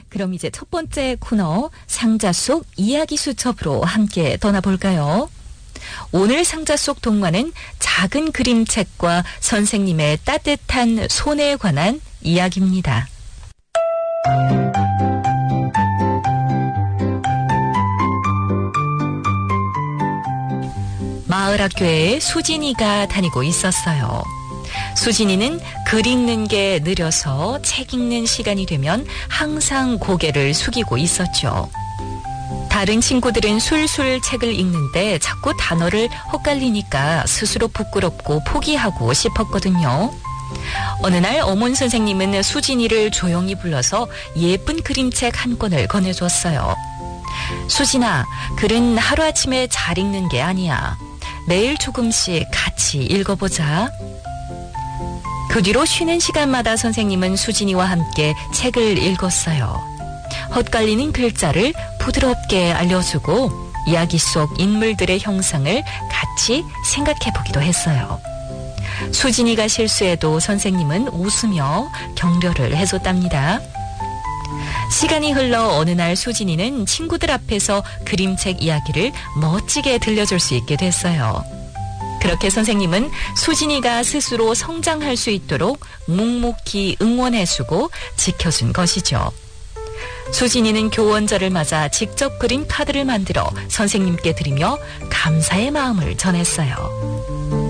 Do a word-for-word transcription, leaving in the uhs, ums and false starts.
그럼 이제 첫 번째 코너 상자 속 이야기 수첩으로 함께 떠나볼까요? 오늘 상자 속 동화는 작은 그림책과 선생님의 따뜻한 손에 관한 이야기입니다. 마을 학교에 수진이가 다니고 있었어요. 수진이는 글 읽는 게 느려서 책 읽는 시간이 되면 항상 고개를 숙이고 있었죠. 다른 친구들은 술술 책을 읽는데 자꾸 단어를 헛갈리니까 스스로 부끄럽고 포기하고 싶었거든요. 어느 날 어문 선생님은 수진이를 조용히 불러서 예쁜 그림책 한 권을 건네줬어요. 수진아, 글은 하루아침에 잘 읽는 게 아니야. 매일 조금씩 같이 읽어보자. 그 뒤로 쉬는 시간마다 선생님은 수진이와 함께 책을 읽었어요. 헛갈리는 글자를 부드럽게 알려주고 이야기 속 인물들의 형상을 같이 생각해보기도 했어요. 수진이가 실수해도 선생님은 웃으며 격려를 해줬답니다. 시간이 흘러 어느 날 수진이는 친구들 앞에서 그림책 이야기를 멋지게 들려줄 수 있게 됐어요. 그렇게 선생님은 수진이가 스스로 성장할 수 있도록 묵묵히 응원해주고 지켜준 것이죠. 수진이는 교원절을 맞아 직접 그린 카드를 만들어 선생님께 드리며 감사의 마음을 전했어요.